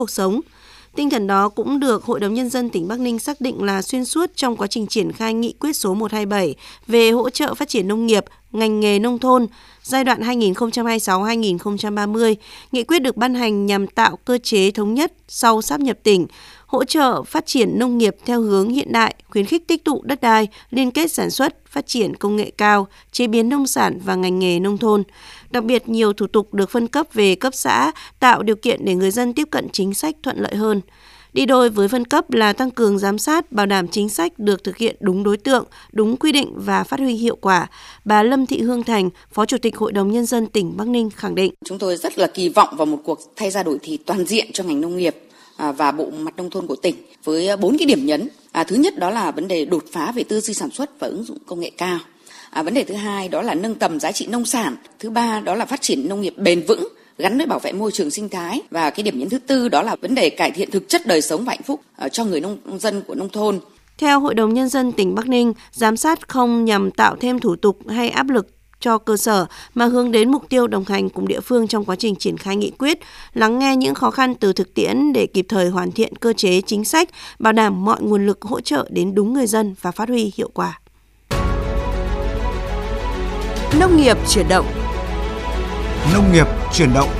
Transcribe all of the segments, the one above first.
cuộc sống. Tinh thần đó cũng được Hội đồng Nhân dân tỉnh Bắc Ninh xác định là xuyên suốt trong quá trình triển khai nghị quyết số 127 về hỗ trợ phát triển nông nghiệp, ngành nghề nông thôn giai đoạn 2026-2030. Nghị quyết được ban hành nhằm tạo cơ chế thống nhất sau sáp nhập tỉnh, hỗ trợ phát triển nông nghiệp theo hướng hiện đại, khuyến khích tích tụ đất đai, liên kết sản xuất, phát triển công nghệ cao, chế biến nông sản và ngành nghề nông thôn. Đặc biệt, nhiều thủ tục được phân cấp về cấp xã, tạo điều kiện để người dân tiếp cận chính sách thuận lợi hơn. Đi đôi với phân cấp là tăng cường giám sát, bảo đảm chính sách được thực hiện đúng đối tượng, đúng quy định và phát huy hiệu quả. Bà Lâm Thị Hương Thành, Phó Chủ tịch Hội đồng Nhân dân tỉnh Bắc Ninh khẳng định. Chúng tôi rất là kỳ vọng vào một cuộc thay ra đổi thịt toàn diện cho ngành nông nghiệp và bộ mặt nông thôn của tỉnh với 4 cái điểm nhấn. Thứ nhất đó là vấn đề đột phá về tư duy sản xuất và ứng dụng công nghệ cao. Vấn đề thứ hai đó là nâng tầm giá trị nông sản. Thứ ba đó là phát triển nông nghiệp bền vững gắn với bảo vệ môi trường sinh thái. Và cái điểm nhấn thứ tư đó là vấn đề cải thiện thực chất đời sống và hạnh phúc cho người nông dân của nông thôn. Theo Hội đồng Nhân dân tỉnh Bắc Ninh, giám sát không nhằm tạo thêm thủ tục hay áp lực cho cơ sở mà hướng đến mục tiêu đồng hành cùng địa phương trong quá trình triển khai nghị quyết, lắng nghe những khó khăn từ thực tiễn để kịp thời hoàn thiện cơ chế chính sách, bảo đảm mọi nguồn lực hỗ trợ đến đúng người dân và phát huy hiệu quả. Nông nghiệp chuyển động. Nông nghiệp chuyển động.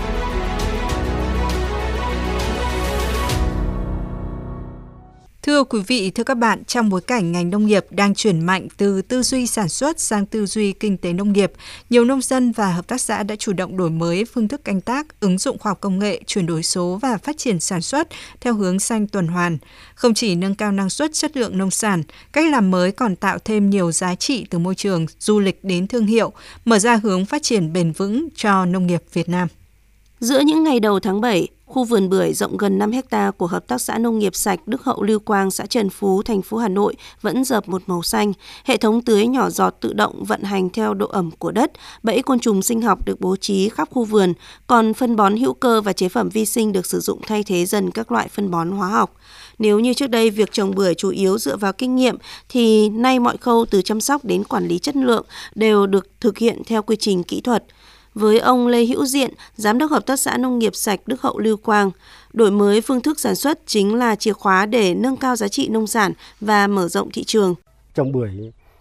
Thưa quý vị, thưa các bạn, trong bối cảnh ngành nông nghiệp đang chuyển mạnh từ tư duy sản xuất sang tư duy kinh tế nông nghiệp, nhiều nông dân và hợp tác xã đã chủ động đổi mới phương thức canh tác, ứng dụng khoa học công nghệ, chuyển đổi số và phát triển sản xuất theo hướng xanh tuần hoàn. Không chỉ nâng cao năng suất, chất lượng nông sản, cách làm mới còn tạo thêm nhiều giá trị từ môi trường, du lịch đến thương hiệu, mở ra hướng phát triển bền vững cho nông nghiệp Việt Nam. Giữa những ngày đầu tháng 7, khu vườn bưởi rộng gần 5 ha của Hợp tác xã Nông nghiệp sạch Đức Hậu Lưu Quang, xã Trần Phú, thành phố Hà Nội vẫn rợp một màu xanh. Hệ thống tưới nhỏ giọt tự động vận hành theo độ ẩm của đất, bẫy côn trùng sinh học được bố trí khắp khu vườn, còn phân bón hữu cơ và chế phẩm vi sinh được sử dụng thay thế dần các loại phân bón hóa học. Nếu như trước đây việc trồng bưởi chủ yếu dựa vào kinh nghiệm, thì nay mọi khâu từ chăm sóc đến quản lý chất lượng đều được thực hiện theo quy trình kỹ thuật. Với ông Lê Hữu Diện, Giám đốc Hợp tác xã Nông nghiệp sạch Đức Hậu Lưu Quang, đổi mới phương thức sản xuất chính là chìa khóa để nâng cao giá trị nông sản và mở rộng thị trường. Trồng bưởi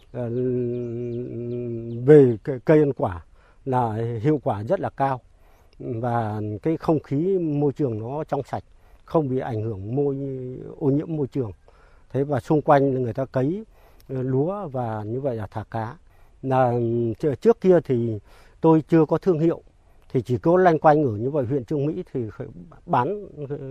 về cây ăn quả là hiệu quả rất là cao và cái không khí môi trường nó trong sạch, không bị ảnh hưởng ô nhiễm môi trường. Thế và xung quanh người ta cấy lúa và như vậy là thả cá. Là trước kia thì tôi chưa có thương hiệu thì chỉ có loanh quanh ở như vậy huyện Chương Mỹ thì bán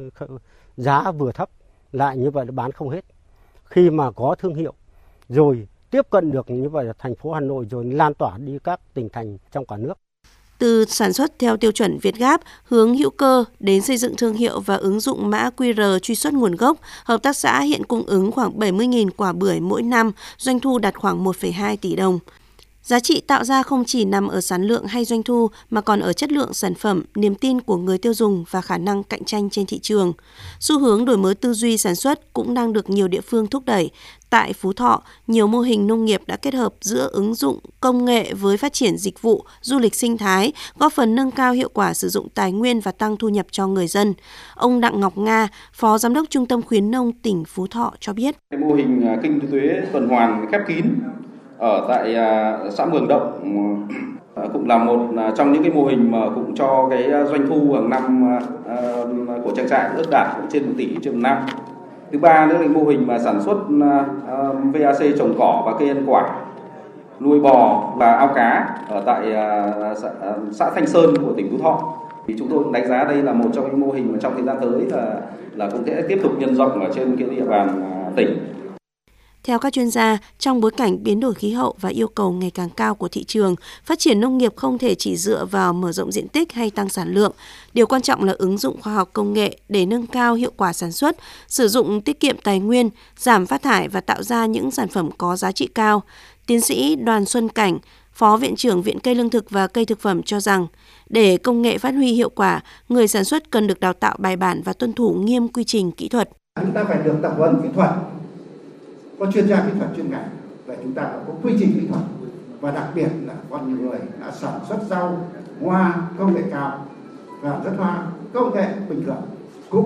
giá vừa thấp, lại như vậy là bán không hết. Khi mà có thương hiệu rồi tiếp cận được như vậy là thành phố Hà Nội rồi lan tỏa đi các tỉnh thành trong cả nước. Từ sản xuất theo tiêu chuẩn Việt Gáp, hướng hữu cơ đến xây dựng thương hiệu và ứng dụng mã QR truy xuất nguồn gốc, hợp tác xã hiện cung ứng khoảng 70.000 quả bưởi mỗi năm, doanh thu đạt khoảng 1,2 tỷ đồng. Giá trị tạo ra không chỉ nằm ở sản lượng hay doanh thu mà còn ở chất lượng sản phẩm, niềm tin của người tiêu dùng và khả năng cạnh tranh trên thị trường. Xu hướng đổi mới tư duy sản xuất cũng đang được nhiều địa phương thúc đẩy. Tại Phú Thọ, nhiều mô hình nông nghiệp đã kết hợp giữa ứng dụng công nghệ với phát triển dịch vụ, du lịch sinh thái, góp phần nâng cao hiệu quả sử dụng tài nguyên và tăng thu nhập cho người dân. Ông Đặng Ngọc Nga, Phó Giám đốc Trung tâm Khuyến nông tỉnh Phú Thọ cho biết. Cái mô hình kinh tế tuần hoàn khép kín ở tại xã Mường Động cũng là một trong những cái mô hình mà cũng cho cái doanh thu hàng năm của trang trại ước đạt cũng trên 1 tỷ trên một năm. Thứ ba nữa là mô hình mà sản xuất VAC trồng cỏ và cây ăn quả, nuôi bò và ao cá ở tại xã Thanh Sơn của tỉnh Phú Thọ. Thì chúng tôi đánh giá đây là một trong những mô hình mà trong thời gian tới là cũng sẽ tiếp tục nhân rộng ở trên cái địa bàn tỉnh. Theo các chuyên gia, trong bối cảnh biến đổi khí hậu và yêu cầu ngày càng cao của thị trường, phát triển nông nghiệp không thể chỉ dựa vào mở rộng diện tích hay tăng sản lượng. Điều quan trọng là ứng dụng khoa học công nghệ để nâng cao hiệu quả sản xuất, sử dụng tiết kiệm tài nguyên, giảm phát thải và tạo ra những sản phẩm có giá trị cao. Tiến sĩ Đoàn Xuân Cảnh, Phó Viện trưởng Viện Cây Lương thực và Cây Thực phẩm cho rằng, để công nghệ phát huy hiệu quả, người sản xuất cần được đào tạo bài bản và tuân thủ nghiêm quy trình kỹ thuật. Chúng ta phải được tập huấn kỹ thuật, có chuyên gia kỹ thuật chuyên ngành, vậy chúng ta phải có quy trình kỹ thuật và đặc biệt là con người đã sản xuất rau, hoa công nghệ cao và rất hoa công nghệ bình thường.